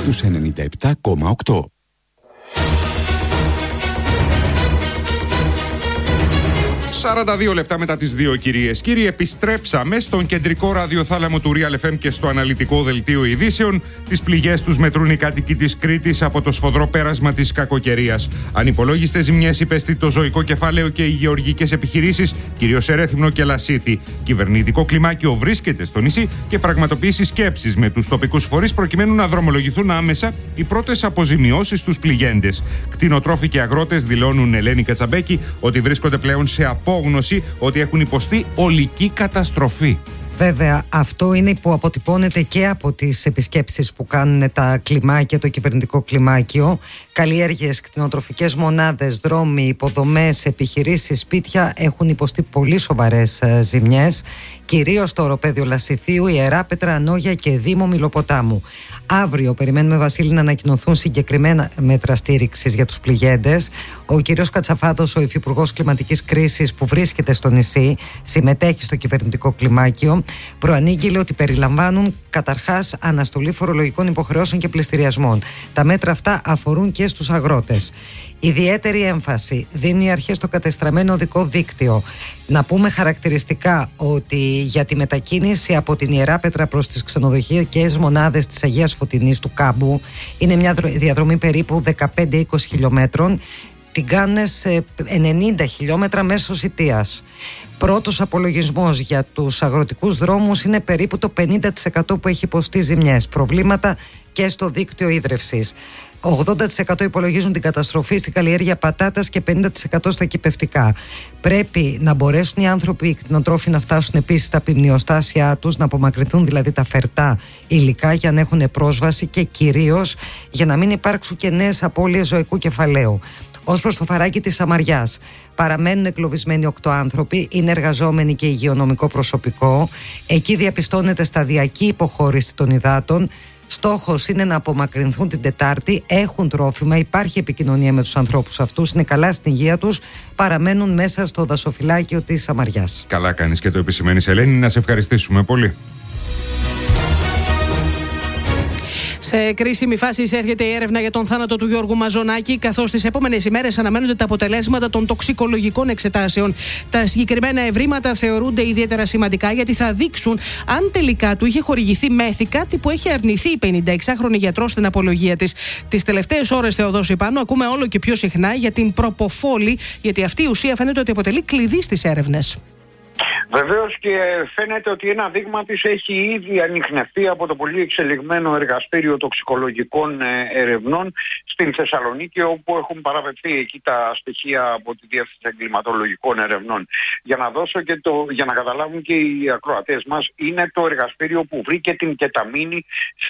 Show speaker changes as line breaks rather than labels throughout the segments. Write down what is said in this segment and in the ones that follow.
στους 97,8.
42 λεπτά μετά τις 2, κυρίες. Κύριοι, επιστρέψαμε στον κεντρικό ραδιοθάλαμο του Real FM και στο αναλυτικό δελτίο ειδήσεων. Τις πληγές τους μετρούν οι κάτοικοι της Κρήτης από το σφοδρό πέρασμα της κακοκαιρίας. Ανυπολόγιστες ζημιές υπέστη το ζωικό κεφάλαιο και οι γεωργικές επιχειρήσεις, κυρίως σε Ρέθυμνο και Λασίθι. Κυβερνητικό κλιμάκιο βρίσκεται στο νησί και πραγματοποιήσει σκέψεις με τους τοπικούς φορείς προκειμένου να δρομολογηθούν άμεσα οι πρώτες αποζημιώσεις στους πληγέντες. Κτηνοτρόφοι και αγρότες δηλώνουν, Ελένη Κατσαμπέκη, ότι βρίσκονται πλέον σε απόγνωση ότι έχουν υποστεί ολική καταστροφή.
Βέβαια, αυτό είναι που αποτυπώνεται και από τις επισκέψεις που κάνουν τα κλιμάκια, το κυβερνητικό κλιμάκιο. Καλλιέργειες, κτηνοτροφικές μονάδες, δρόμοι, υποδομές, επιχειρήσεις, σπίτια έχουν υποστεί πολύ σοβαρές ζημιές. Κυρίως στο οροπέδιο Λασιθίου, Ιεράπετρα, Ανόγια και Δήμο Μιλοποτάμου. Αύριο περιμένουμε, Βασίλη, να ανακοινωθούν συγκεκριμένα μέτρα στήριξης για τους πληγέντες. Ο κύριος Κατσαφάδος, ο υφυπουργός κλιματικής κρίσης που βρίσκεται στο νησί, συμμετέχει στο κυβερνητικό κλιμάκιο, προανήγγειλε ότι περιλαμβάνουν καταρχάς αναστολή φορολογικών υποχρεώσεων και πληστηριασμών. Τα μέτρα αυτά αφορούν και στους αγρότες. Ιδιαίτερη έμφαση δίνουν οι αρχές στο κατεστραμμένο οδικό δίκτυο. Να πούμε χαρακτηριστικά ότι για τη μετακίνηση από την Ιεράπετρα προς τις ξενοδοχειακές μονάδες της Αγίας Φωτεινής του Κάμπου, είναι μια διαδρομή περίπου 15-20 χιλιόμετρων. Την κάνουν σε 90 χιλιόμετρα μέσω Σιτίας. Πρώτος απολογισμός για τους αγροτικούς δρόμους είναι περίπου το 50% που έχει υποστεί ζημιές. Προβλήματα και στο δίκτυο ίδρευσης. 80% υπολογίζουν την καταστροφή στην καλλιέργεια πατάτας και 50% στα κυπευτικά. Πρέπει να μπορέσουν οι άνθρωποι, οι κτηνοτρόφοι, να φτάσουν επίσης στα ποιμνιοστάσια τους, να απομακρυνθούν δηλαδή τα φερτά υλικά για να έχουν πρόσβαση και κυρίως για να μην υπάρξουν και νέες απώλειες ζωικού κεφαλαίου. Ως προς το φαράκι της Σαμαριάς, παραμένουν εγκλωβισμένοι 8 άνθρωποι, είναι εργαζόμενοι και υγειονομικό προσωπικό. Εκεί διαπιστώνεται σταδιακή υποχώρηση των υδάτων. Στόχος είναι να απομακρυνθούν την Τετάρτη, έχουν τρόφιμα, υπάρχει επικοινωνία με τους ανθρώπους αυτούς, είναι καλά στην υγεία τους, παραμένουν μέσα στο δασοφυλάκιο της Σαμαριάς.
Καλά κάνεις και το επισημαίνεις, Ελένη, να σε ευχαριστήσουμε πολύ.
Σε κρίσιμη φάση εισέρχεται η έρευνα για τον θάνατο του Γιώργου Μαζονάκη, καθώς τις επόμενες ημέρες αναμένονται τα αποτελέσματα των τοξικολογικών εξετάσεων. Τα συγκεκριμένα ευρήματα θεωρούνται ιδιαίτερα σημαντικά γιατί θα δείξουν αν τελικά του είχε χορηγηθεί μέθη, κάτι που έχει αρνηθεί η 56χρονη γιατρός στην απολογία της. Τις τελευταίες ώρες, Θεοδόση Πάνου, ακούμε όλο και πιο συχνά για την προποφόλη, γιατί αυτή η ουσία φαίνεται ότι αποτελεί κλειδί στις έρευνες.
Βεβαίως, και φαίνεται ότι ένα δείγμα της έχει ήδη ανιχνευτεί από το πολύ εξελιγμένο εργαστήριο τοξικολογικών ερευνών στην Θεσσαλονίκη, όπου έχουν παραβευθεί εκεί τα στοιχεία από τη Διεύθυνση Εγκληματολογικών Ερευνών. Για να δώσω και για να καταλάβουν και οι ακροατές μας, είναι το εργαστήριο που βρήκε την κεταμίνη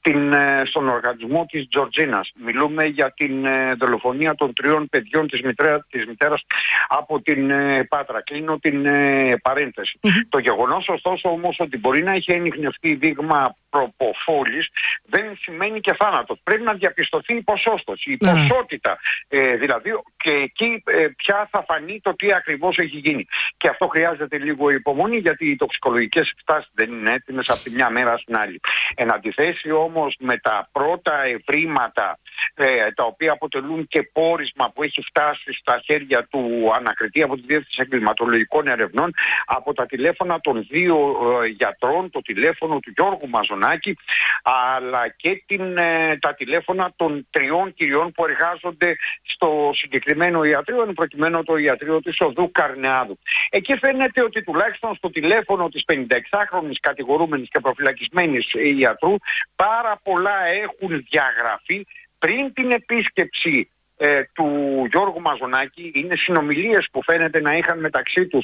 στον οργανισμό της Τζορτζίνας. Μιλούμε για την δολοφονία των 3 παιδιών της μητέρας από την Πάτρα. Κλείνω την παρένθεση. Το γεγονός ωστόσο όμως ότι μπορεί να έχει ανιχνευτεί δείγμα προποφόλης δεν σημαίνει και θάνατος. Πρέπει να διαπιστωθεί η ποσόστοση, η ποσότητα δηλαδή, και εκεί πια θα φανεί το τι ακριβώς έχει γίνει. Και αυτό χρειάζεται λίγο υπομονή, γιατί οι τοξικολογικές εξετάσεις δεν είναι έτοιμες από τη μια μέρα στην άλλη. Εν αντιθέσει όμως με τα πρώτα ευρήματα τα οποία αποτελούν και πόρισμα που έχει φτάσει στα χέρια του ανακριτή από τη Διεύθυνση Εγκληματολογικών Ερευνών, από τα τηλέφωνα των 2 γιατρών, το τηλέφωνο του Γιώργου Μαζονάκη, αλλά και τα τηλέφωνα των 3 κυριών που εργάζονται στο συγκεκριμένο ιατρείο, εν προκειμένου το ιατρείο της Οδού Καρνεάδου. Εκεί φαίνεται ότι τουλάχιστον στο τηλέφωνο της 56χρονης κατηγορούμενης και προφυλακισμένης ιατρού πάρα πολλά έχουν διαγραφεί πριν την επίσκεψη του Γιώργου Μαζονάκη. Είναι συνομιλίες που φαίνεται να είχαν μεταξύ τους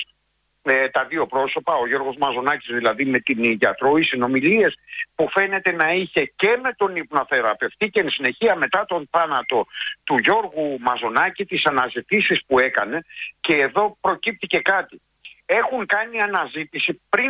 τα 2 πρόσωπα, ο Γιώργος Μαζονάκης δηλαδή με την γιατρό, οι συνομιλίες που φαίνεται να είχε και με τον υπνοθεραπευτή, και εν συνεχεία μετά τον θάνατο του Γιώργου Μαζονάκη, τις αναζητήσεις που έκανε. Και εδώ προκύπτει και κάτι. Έχουν κάνει αναζήτηση πριν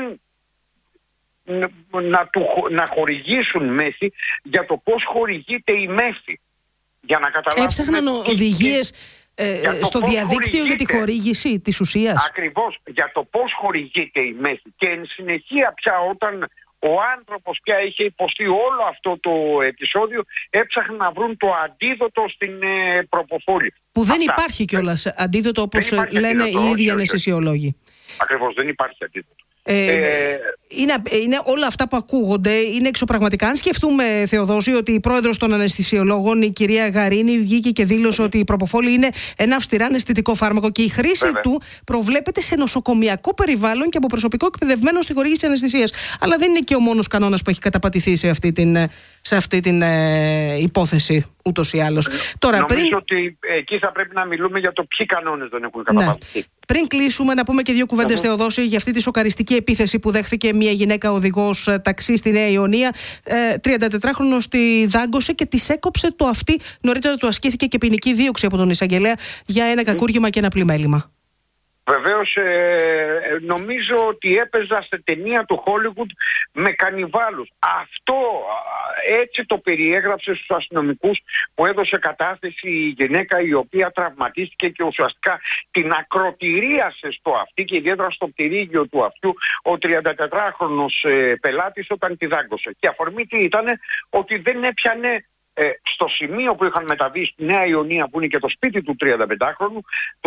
να χορηγήσουν μέθη για το πώς χορηγείται η μέθη. Για να καταλάβουμε.
Έψαχναν οδηγίες στο διαδίκτυο για τη χορήγηση της ουσίας.
Ακριβώς, για το πώς χορηγείται η μέθη. Και εν συνεχεία πια όταν ο άνθρωπος πια είχε υποστεί όλο αυτό το επεισόδιο, έψαχναν να βρουν το αντίδοτο στην προποφόλη.
Που δεν υπάρχει κιόλας αντίδοτο, όπως λένε οι ίδιοι αναισθησιολόγοι.
Ακριβώς, δεν υπάρχει αντίδοτο.
Είναι όλα αυτά που ακούγονται, είναι εξωπραγματικά. Αν σκεφτούμε, Θεοδόση, ότι η πρόεδρος των αναισθησιολόγων, η κυρία Γαρίνη, βγήκε και δήλωσε ότι η προποφόλη είναι ένα αυστηρά αναισθητικό φάρμακο και η χρήση του προβλέπεται σε νοσοκομιακό περιβάλλον και από προσωπικό εκπαιδευμένο στη χορήγηση αναισθησίας. Αλλά δεν είναι και ο μόνος κανόνας που έχει καταπατηθεί σε αυτή την υπόθεση, ούτως ή άλλως.
Νομίζω ότι εκεί θα πρέπει να μιλούμε για το ποιοι κανόνες δεν έχουν καταπατηθεί.
Πριν κλείσουμε, να πούμε και δύο κουβέντες, Θεοδόση, για αυτή τη σοκαριστική επίθεση που δέχθηκε μια γυναίκα οδηγός ταξί στη Νέα Ιωνία. 34χρονος τη δάγκωσε και της έκοψε το αυτί. Νωρίτερα του ασκήθηκε και ποινική δίωξη από τον εισαγγελέα για ένα κακούργημα και ένα πλημέλημα.
Βεβαίως, νομίζω ότι έπαιζα σε ταινία του Hollywood με κανιβάλους. Αυτό έτσι το περιέγραψε στους αστυνομικούς που έδωσε κατάθεση η γυναίκα, η οποία τραυματίστηκε και ουσιαστικά την ακροτηρίασε στο αυτί και ιδιαίτερα στο πτυρίγιο του αυτιού ο 34χρονος πελάτης όταν τη δάγκωσε. Και αφορμή τι ήτανε? Ότι δεν έπιανε στο σημείο που είχαν μεταβεί στη Νέα Ιωνία, που είναι και το σπίτι του 34χρονου,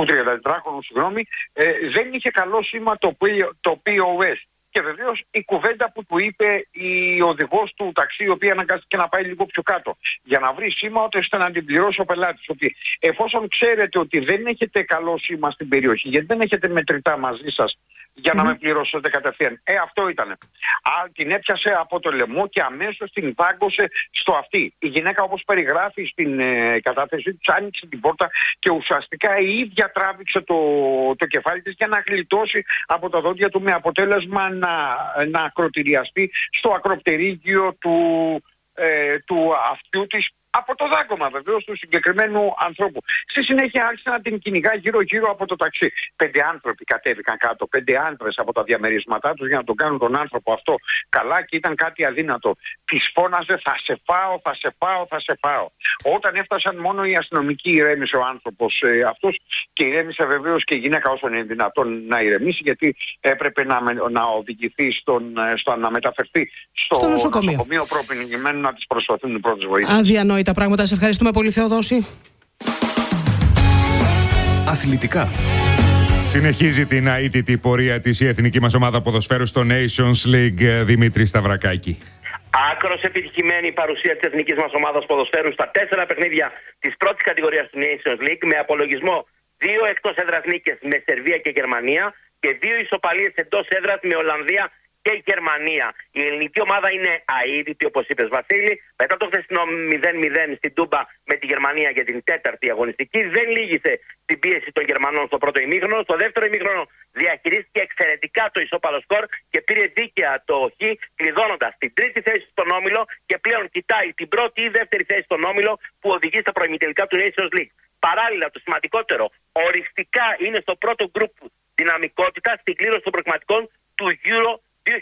δεν είχε καλό σήμα το POS. Και βεβαίως η κουβέντα που του είπε η οδηγός του ταξί, η οποία αναγκάστηκε να πάει λίγο πιο κάτω για να βρει σήμα, ώστε να την πληρώσει ο πελάτης. Ότι εφόσον ξέρετε ότι δεν έχετε καλό σήμα στην περιοχή, γιατί δεν έχετε μετρητά μαζί σας για να με πληρώσετε κατευθείαν. Αυτό ήτανε. Την έπιασε από το λαιμό και αμέσως την δάγκωσε στο αυτί. Η γυναίκα, όπως περιγράφει στην κατάθεσή της, άνοιξε την πόρτα και ουσιαστικά η ίδια τράβηξε το κεφάλι της για να γλιτώσει από τα δόντια του, με αποτέλεσμα να ακροτηριαστεί στο ακροπτερίγιο του αυτιού της, από το δάγκωμα βεβαίως του συγκεκριμένου ανθρώπου. Στη συνέχεια άρχισε να την κυνηγά γύρω-γύρω από το ταξί. 5 άνθρωποι κατέβηκαν κάτω, 5 άντρες από τα διαμερίσματά τους για να τον κάνουν τον άνθρωπο αυτό καλά, και ήταν κάτι αδύνατο. Της φώναζε «θα σε φάω, θα σε φάω, θα σε φάω». Όταν έφτασαν μόνο οι αστυνομικοί, ηρέμησε ο άνθρωπος αυτός και ηρέμησε βεβαίως και η γυναίκα όσο είναι δυνατόν να ηρεμήσει, γιατί έπρεπε να οδηγηθεί να μεταφερθεί στο νοσοκομείο προκειμένου να της προσφερθούν οι πρώτες βοήθειες.
Τα πράγματα. Σε ευχαριστούμε πολύ, Θεοδόση.
Αθλητικά.
Συνεχίζει την αίτητη πορεία της η εθνική μας ομάδα ποδοσφαίρου στο Nations League, Δημήτρη Σταυρακάκη.
Άκρως επιτυχημένη η παρουσία της εθνικής μας ομάδας ποδοσφαίρου στα 4 παιχνίδια της πρώτης κατηγορίας του Nations League, με απολογισμό 2 εκτός έδρας νίκες με Σερβία και Γερμανία και 2 ισοπαλίες εντός έδρας με Ολλανδία και Γερμανία. Η ελληνική ομάδα είναι αίτητη, όπως είπες, Βασίλη. Μετά το χθεσινό 0-0 στην Τούμπα με τη Γερμανία για την 4η αγωνιστική, δεν λύγησε την πίεση των Γερμανών στο πρώτο ημίχρονο. Στο δεύτερο ημίχρονο διαχειρίστηκε εξαιρετικά το ισόπαλο σκορ και πήρε δίκαια το χ, κλειδώνοντας την 3η θέση στον όμιλο και πλέον κοιτάει την πρώτη ή δεύτερη θέση στον όμιλο που οδηγεί στα προημιτελικά του Nations League. Παράλληλα, το σημαντικότερο, οριστικά είναι στο πρώτο γκρουπ δυναμικότητα στην κλήρωση των προκριματικών του Euro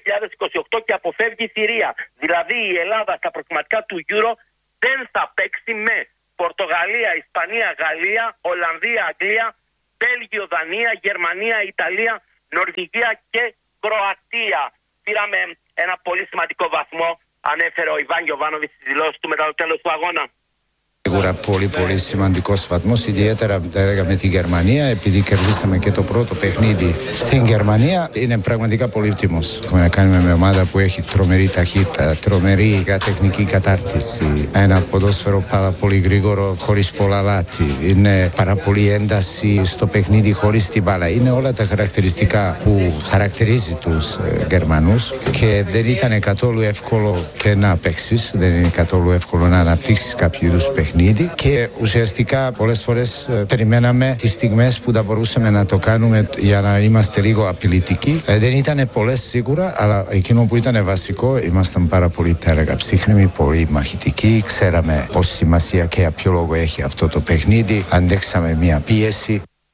2028 και αποφεύγει η Συρία. Δηλαδή η Ελλάδα στα προκριματικά του Euro δεν θα παίξει με Πορτογαλία, Ισπανία, Γαλλία, Ολλανδία, Αγγλία, Μπέλγιο, Δανία, Γερμανία, Ιταλία, Νορβηγία και Κροατία. Πήραμε ένα πολύ σημαντικό βαθμό, ανέφερε ο Ιβάν Γιοβάνοβιτς στις δηλώσεις του μετά το τέλος του αγώνα.
Σίγουρα πολύ σημαντικός βαθμός, ιδιαίτερα με τη Γερμανία, επειδή κερδίσαμε και το πρώτο παιχνίδι στην Γερμανία. Είναι πραγματικά πολύ τιμός. Έχουμε να κάνουμε με ομάδα που έχει τρομερή ταχύτητα, τρομερή τεχνική κατάρτιση. Ένα ποδόσφαιρο πάρα πολύ γρήγορο, χωρίς πολλά λάθη. Είναι πάρα πολύ ένταση στο παιχνίδι χωρίς την μπάλα. Είναι όλα τα χαρακτηριστικά που χαρακτηρίζει τους Γερμανούς και δεν ήταν καθόλου εύκολο και να παίξεις. Δεν είναι καθόλου εύκολο να αναπτύξεις κάποιο είδους παιχνίδι. Και ουσιαστικά πολλές φορές περιμέναμε τις στιγμές που θα μπορούσαμε να το κάνουμε για να είμαστε λίγο απειλητικοί. Δεν ήταν πολλές σίγουρα, αλλά εκείνο που ήταν βασικό, ήμασταν πάρα πολύ ψύχρεμοι, πολύ μαχητικοί. Ξέραμε πόση σημασία και ποιο λόγο έχει αυτό το παιχνίδι. Αντέξαμε μια πίεση.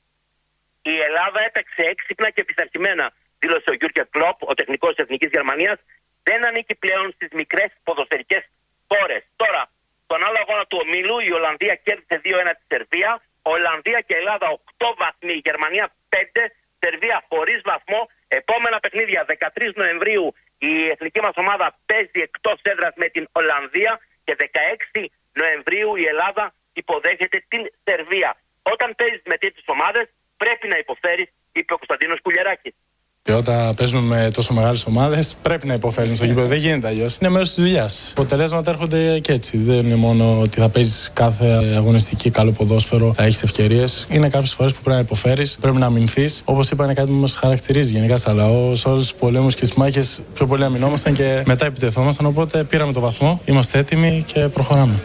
Η Ελλάδα έπαιξε έξυπνα και πειθαρχημένα, δήλωσε ο Γιούργκεν Κλοπ, ο τεχνικός της Εθνικής Γερμανίας. Δεν ανήκει πλέον στις μικρές ποδοσφαιρικές χώρες. Τώρα, στον άλλο αγώνα του ομίλου, η Ολλανδία κέρδισε 2-1 τη Σερβία. Ολλανδία και Ελλάδα 8 βαθμοί, η Γερμανία 5, Σερβία χωρίς βαθμό. Επόμενα παιχνίδια 13 Νοεμβρίου Η εθνική μας ομάδα παίζει εκτός έδρας με την Ολλανδία και 16 Νοεμβρίου η Ελλάδα υποδέχεται την Σερβία. Όταν παίζεις με τέτοιες ομάδες πρέπει να υποφέρεις, είπε ο Κωνσταντίνος Κουλιεράκης.
Και όταν παίζουμε με τόσο μεγάλες ομάδες, πρέπει να υποφέρουν στο γήπεδο. Δεν γίνεται αλλιώς. Είναι μέρος της δουλειάς. Αποτελέσματα έρχονται και έτσι. Δεν είναι μόνο ότι θα παίζεις κάθε αγωνιστική καλό ποδόσφαιρο, θα έχεις ευκαιρίες. Είναι κάποιες φορές που πρέπει να υποφέρεις, πρέπει να αμυνθείς. Όπως είπα, είναι κάτι που μας χαρακτηρίζει γενικά σαν λαό. Σε όλους τους πολέμους και τις μάχες πιο πολύ αμυνόμασταν και μετά επιτεθόμασταν. Οπότε πήραμε το βαθμό, είμαστε έτοιμοι και προχωράμε.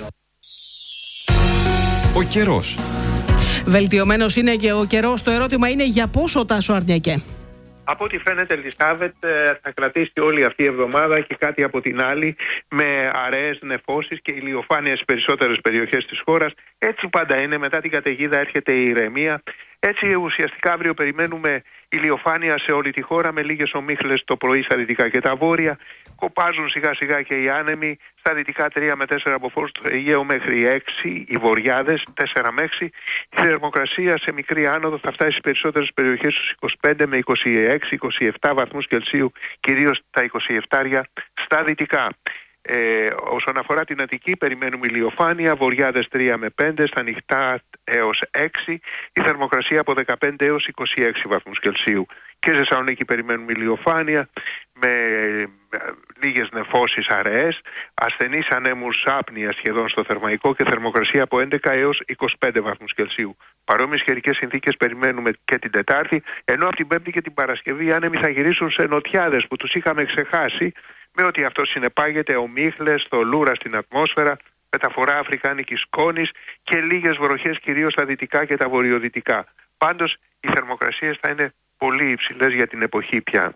Ο καιρός.
Βελτιωμένος είναι και ο καιρός. Το ερώτημα είναι για πόσο, Τάσο Αρνιακέ?
Από ό,τι φαίνεται, Ελισάβετ, θα κρατήσει όλη αυτή η εβδομάδα και κάτι από την άλλη, με αραιές νεφώσεις και ηλιοφάνεια στις περισσότερες περιοχές της χώρας. Έτσι πάντα είναι, μετά την καταιγίδα έρχεται η ηρεμία. Έτσι ουσιαστικά αύριο περιμένουμε ηλιοφάνεια σε όλη τη χώρα, με λίγες ομίχλες το πρωί στα δυτικά και τα βόρεια. Κοπάζουν σιγά σιγά και οι άνεμοι, στα δυτικά 3 με 4 από φως του Αιγαίου μέχρι 6, οι βορειάδες 4 με 6. Η θερμοκρασία σε μικρή άνοδο θα φτάσει στις περισσότερες περιοχές στους 25 με 26-27 βαθμούς Κελσίου, κυρίως τα 27 στα δυτικά. Όσον αφορά την Αττική, περιμένουμε ηλιοφάνεια, βορειάδες 3 με 5, στα νυχτά έως 6, η θερμοκρασία από 15 έως 26 βαθμούς Κελσίου. Και σε Θεσσαλονίκη περιμένουμε ηλιοφάνεια, με λίγες νεφώσεις αραιές, ασθενείς ανέμους άπνοια σχεδόν στο Θερμαϊκό και θερμοκρασία από 11 έως 25 βαθμούς Κελσίου. Παρόμοιες καιρικές συνθήκες περιμένουμε και την Τετάρτη, ενώ από την Πέμπτη και την Παρασκευή οι άνεμοι θα γυρίσουν σε νοτιάδες που τους είχαμε ξεχάσει, με ότι αυτό συνεπάγεται ομίχλες, θολούρα στην ατμόσφαιρα, μεταφορά αφρικάνικης σκόνης και λίγες βροχές κυρίως στα δυτικά και τα βορειοδυτικά. Πάντως οι θερμοκρασίες θα είναι πολύ υψηλές για την εποχή πια.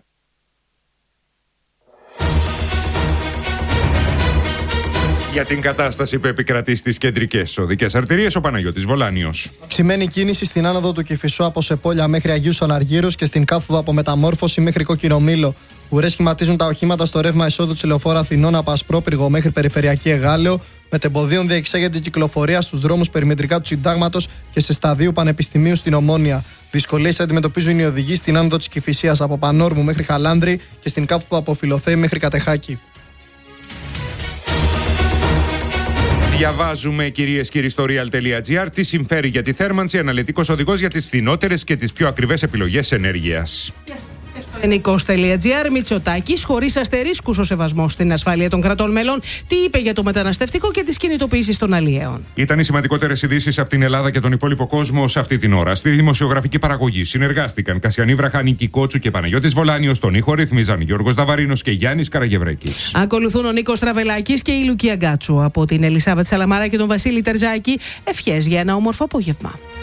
Για την κατάσταση που επικρατεί στις κεντρικές οδικές αρτηρίες, ο Παναγιώτης Βολάνιος.
Αυξημένη κίνηση στην άνοδο του Κηφισού από Σεπόλια μέχρι Αγίους Αναργύρους και στην Κάφουδο από Μεταμόρφωση μέχρι Κόκκινο Μήλο. Ουρές σχηματίζουν τα οχήματα στο ρεύμα εισόδου της λεωφόρου Αθηνών από Ασπρόπυργο μέχρι Περιφερειακή Εγάλεο. Μετεμποδίων διεξάγεται η κυκλοφορία στους δρόμους περιμετρικά του Συντάγματος και σε σταδίου Πανεπιστημίου στην Ομόνια. Δυσκολίες αντιμετωπίζουν οι οδηγοί στην άνοδο της Κηφισίας από Πανόρμου μέχρι Χαλάνδρη και στην Κάφουδο από Φιλοθέη μέχρι Κατεχάκη.
Διαβάζουμε, κυρίες και κύριοι, στο real.gr τι συμφέρει για τη θέρμανση, αναλυτικός οδηγός για τις φθηνότερες και τις πιο ακριβές επιλογές ενέργειας.
Στο ελληνικός.gr, Μητσοτάκης χωρίς αστερίσκους ο σεβασμός στην ασφάλεια των κρατών μελών. Τι είπε για το μεταναστευτικό και τις κινητοποιήσεις των αλλιέων?
Ήταν οι σημαντικότερες ειδήσεις από την Ελλάδα και τον υπόλοιπο κόσμο σε αυτή την ώρα. Στη δημοσιογραφική παραγωγή συνεργάστηκαν Κασιανή Βραχάνη, Νίκη Κότσου και Παναγιώτης Βολάνιος. Τον ήχο ρυθμίζαν Γιώργος Δαβαρίνος και Γιάννης Καραγευρέκης.
Ακολουθούν ο Νίκος Τραβελάκης και η Λουκία Γκάτσου. Από την Ελισάβετ Σαλαμάρα και τον Βασίλη Τερζάκη, ευχές για ένα όμορφο απόγευμα.